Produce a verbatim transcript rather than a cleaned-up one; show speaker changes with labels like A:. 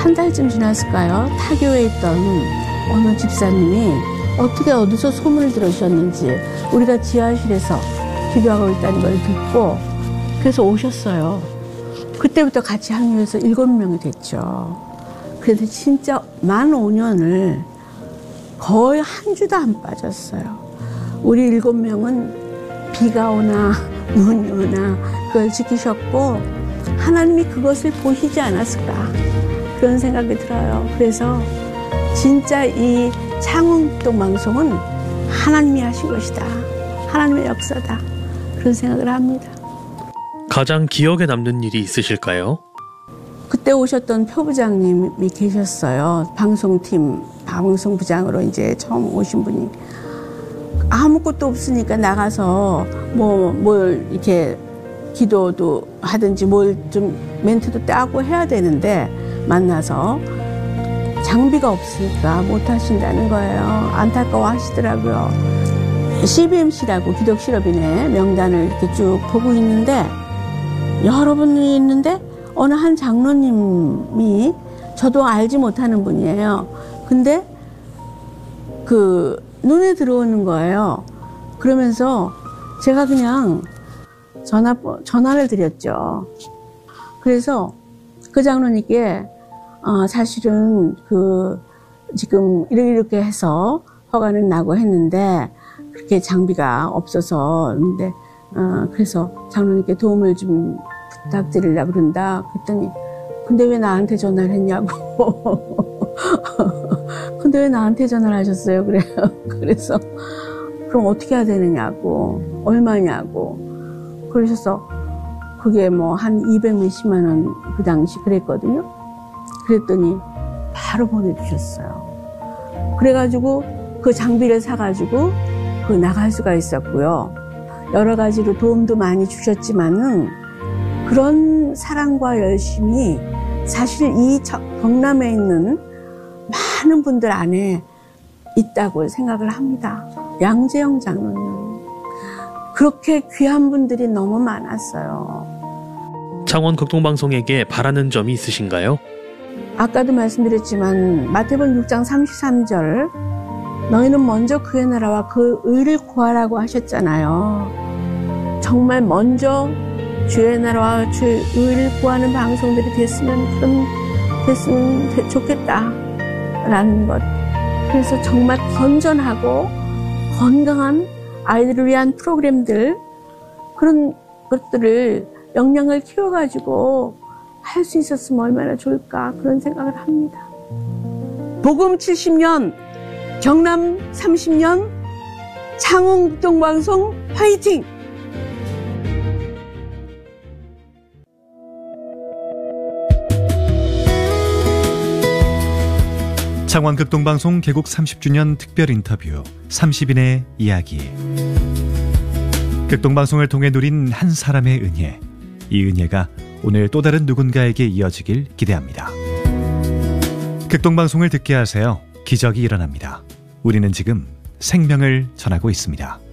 A: 한 달쯤 지났을까요? 타교에 있던 어느 집사님이 어떻게 어디서 소문을 들으셨는지 우리가 지하실에서 기도하고 있다는 걸 듣고 그래서 오셨어요. 그때부터 같이 합류해서 일곱 명이 됐죠. 그래서 진짜 만 오 년을 거의 한 주도 안 빠졌어요. 우리 일곱 명은 비가 오나 눈이 오나 그걸 지키셨고 하나님이 그것을 보시지 않았을까 그런 생각이 들어요. 그래서 진짜 이 창원극동 방송은 하나님이 하신 것이다. 하나님의 역사다. 그런 생각을 합니다.
B: 가장 기억에 남는 일이 있으실까요?
A: 그때 오셨던 표부장님이 계셨어요. 방송팀, 방송부장으로 이제 처음 오신 분이. 아무것도 없으니까 나가서 뭐, 뭘 이렇게 기도도 하든지 뭘 좀 멘트도 따고 해야 되는데 만나서 장비가 없으니까 못 하신다는 거예요. 안타까워 하시더라고요. 씨비엠씨라고 기독 실업인의 명단을 이렇게 쭉 보고 있는데 여러 분이 있는데 어느 한 장로님이 저도 알지 못하는 분이에요. 근데 그 눈에 들어오는 거예요. 그러면서 제가 그냥 전화, 전화를 드렸죠. 그래서 그 장로님께 어, 사실은 그 지금 이렇게 이렇게 해서 허가는 나고 했는데 그렇게 장비가 없어서 근데 어, 그래서 장로님께 도움을 좀 부탁드리려고 그런다. 그랬더니 근데 왜 나한테 전화를 했냐고. 근데 왜 나한테 전화를 하셨어요? 그래요. 그래서 그럼 어떻게 해야 되느냐고 얼마냐고 그러셔서 그게 뭐 한 이백 몇십만 원 그 당시 그랬거든요. 그랬더니 바로 보내주셨어요. 그래가지고 그 장비를 사가지고 그 나갈 수가 있었고요. 여러 가지로 도움도 많이 주셨지만은 그런 사랑과 열심이 사실 이 경남에 있는 많은 분들 안에 있다고 생각을 합니다. 양재영 장로님. 그렇게 귀한 분들이 너무 많았어요.
B: 창원 극동방송에게 바라는 점이 있으신가요?
A: 아까도 말씀드렸지만 마태복음 육 장 삼십삼 절 너희는 먼저 그의 나라와 그 의를 구하라고 하셨잖아요. 정말 먼저 주의 나라와 주의 의를 구하는 방송들이 됐으면 그럼 됐으면 좋겠다라는 것. 그래서 정말 건전하고 건강한 아이들을 위한 프로그램들 그런 것들을 역량을 키워가지고 할 수 있었으면 얼마나 좋을까 그런 생각을 합니다. 복음 칠십 년, 경남 삼십 년, 창원 극동방송 화이팅!
C: 창원 극동방송 개국 삼십 주년 특별 인터뷰 삼십 인의 이야기. 극동방송을 통해 누린 한 사람의 은혜. 이 은혜가 오늘 또 다른 누군가에게 이어지길 기대합니다. 극동방송을 듣게 하세요. 기적이 일어납니다. 우리는 지금 생명을 전하고 있습니다.